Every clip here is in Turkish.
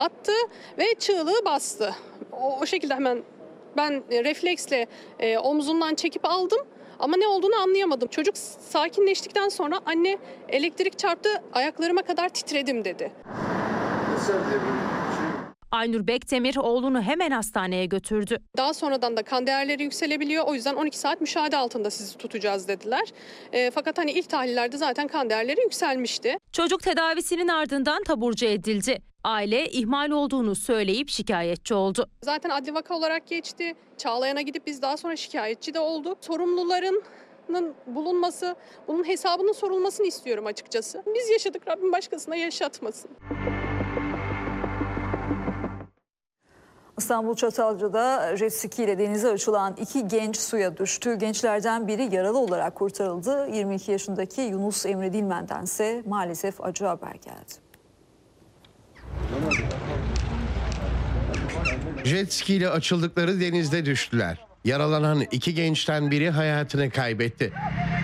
Attı ve çığlığı bastı. O şekilde hemen ben refleksle omzundan çekip aldım. Ama ne olduğunu anlayamadım. Çocuk sakinleştikten sonra anne elektrik çarptı, ayaklarıma kadar titredim dedi. Aynur Bekdemir oğlunu hemen hastaneye götürdü. Daha sonradan da kan değerleri yükselebiliyor. O yüzden 12 saat müşahede altında sizi tutacağız dediler. Fakat hani ilk tahlillerde zaten kan değerleri yükselmişti. Çocuk tedavisinin ardından taburcu edildi. Aile ihmal olduğunu söyleyip şikayetçi oldu. Zaten adli vaka olarak geçti. Çağlayan'a gidip biz daha sonra şikayetçi de olduk. Sorumluların bulunması, bunun hesabının sorulmasını istiyorum açıkçası. Biz yaşadık, Rabbim başkasına yaşatmasın. İstanbul Çatalca'da jet ski ile denize açılan 2 genç suya düştü. Gençlerden biri yaralı olarak kurtarıldı. 22 yaşındaki Yunus Emre Dilmen'dense maalesef acı haber geldi. Jet ski ile açıldıkları denizde düştüler. Yaralanan 2 gençten biri hayatını kaybetti.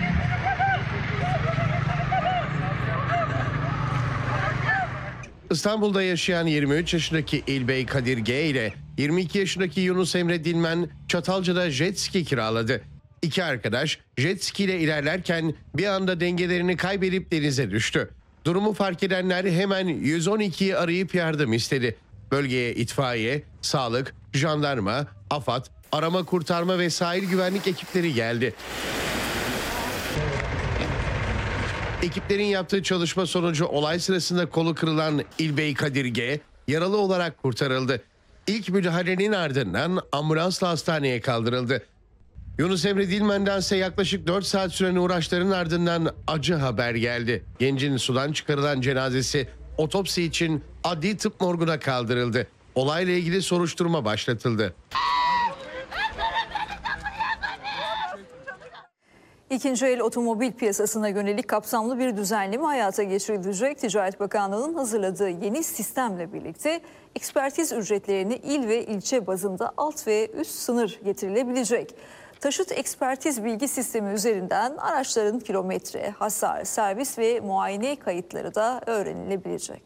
İstanbul'da yaşayan 23 yaşındaki İlbey Kadir G ile 22 yaşındaki Yunus Emre Dilmen Çatalca'da jet ski kiraladı. 2 arkadaş jet ski ile ilerlerken bir anda dengelerini kaybedip denize düştü. Durumu fark edenler hemen 112'yi arayıp yardım istedi. Bölgeye itfaiye, sağlık, jandarma, AFAD, arama kurtarma ve sahil güvenlik ekipleri geldi. Ekiplerin yaptığı çalışma sonucu olay sırasında kolu kırılan İlbey Kadir G yaralı olarak kurtarıldı. İlk müdahalenin ardından ambulansla hastaneye kaldırıldı. Yunus Emre Dilmen'dense yaklaşık 4 saat süren uğraşların ardından acı haber geldi. Gencin sudan çıkarılan cenazesi otopsi için adli tıp morguna kaldırıldı. Olayla ilgili soruşturma başlatıldı. İkinci el otomobil piyasasına yönelik kapsamlı bir düzenleme hayata geçirilecek. Ticaret Bakanlığı'nın hazırladığı yeni sistemle birlikte ekspertiz ücretlerini il ve ilçe bazında alt ve üst sınır getirilebilecek. Taşıt ekspertiz bilgi sistemi üzerinden araçların kilometre, hasar, servis ve muayene kayıtları da öğrenilebilecek.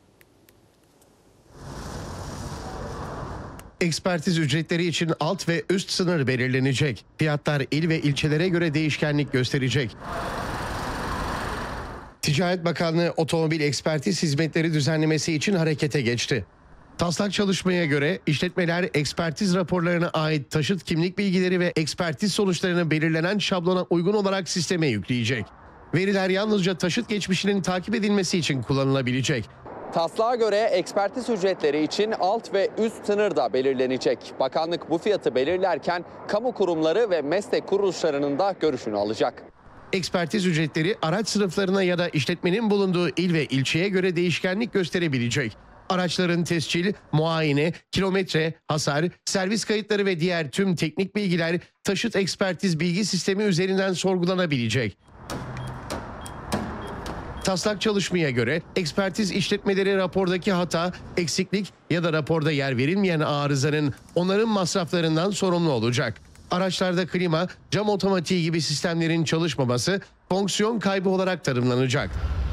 Ekspertiz ücretleri için alt ve üst sınır belirlenecek. Fiyatlar il ve ilçelere göre değişkenlik gösterecek. Ticaret Bakanlığı otomobil ekspertiz hizmetleri düzenlemesi için harekete geçti. Taslak çalışmaya göre işletmeler ekspertiz raporlarına ait taşıt kimlik bilgileri ve ekspertiz sonuçlarını belirlenen şablona uygun olarak sisteme yükleyecek. Veriler yalnızca taşıt geçmişinin takip edilmesi için kullanılabilecek. Taslağa göre ekspertiz ücretleri için alt ve üst sınır da belirlenecek. Bakanlık bu fiyatı belirlerken kamu kurumları ve meslek kuruluşlarının da görüşünü alacak. Ekspertiz ücretleri araç sınıflarına ya da işletmenin bulunduğu il ve ilçeye göre değişkenlik gösterebilecek. Araçların tescil, muayene, kilometre, hasar, servis kayıtları ve diğer tüm teknik bilgiler taşıt ekspertiz bilgi sistemi üzerinden sorgulanabilecek. Taslak çalışmaya göre ekspertiz işletmeleri rapordaki hata, eksiklik ya da raporda yer verilmeyen arızanın onarım masraflarından sorumlu olacak. Araçlarda klima, cam otomatiği gibi sistemlerin çalışmaması fonksiyon kaybı olarak tanımlanacak.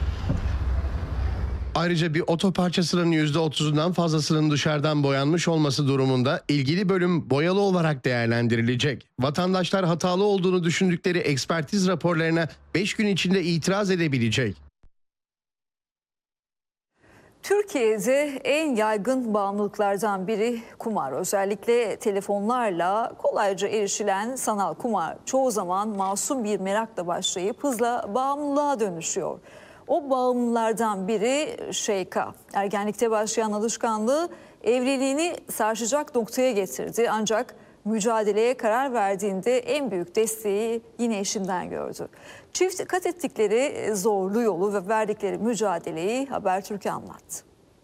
Ayrıca bir oto parçasının %30'undan fazlasının dışarıdan boyanmış olması durumunda ilgili bölüm boyalı olarak değerlendirilecek. Vatandaşlar hatalı olduğunu düşündükleri ekspertiz raporlarına 5 gün içinde itiraz edebilecek. Türkiye'de en yaygın bağımlılıklardan biri kumar. Özellikle telefonlarla kolayca erişilen sanal kumar çoğu zaman masum bir merakla başlayıp hızla bağımlılığa dönüşüyor. O bağımlılardan biri Şeyka. Ergenlikte başlayan alışkanlığı evliliğini sarsacak noktaya getirdi. Ancak mücadeleye karar verdiğinde en büyük desteği yine eşinden gördü. Çift kat ettikleri zorlu yolu ve verdikleri mücadeleyi Habertürk'e anlattı.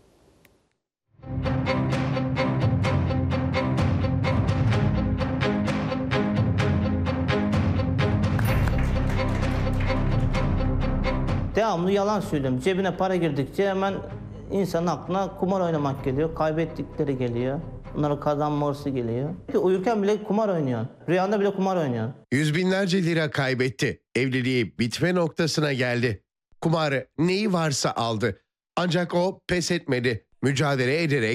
Devamlı yalan söylüyorum. Cebine para girdikçe hemen insanın aklına kumar oynamak geliyor. Kaybettikleri geliyor. Onlara kazanması geliyor. Uyurken bile kumar oynuyor. Rüyanda bile kumar oynuyor. Yüz binlerce lira kaybetti. Evliliği bitme noktasına geldi. Kumarı neyi varsa aldı. Ancak o pes etmedi. mücadele ederek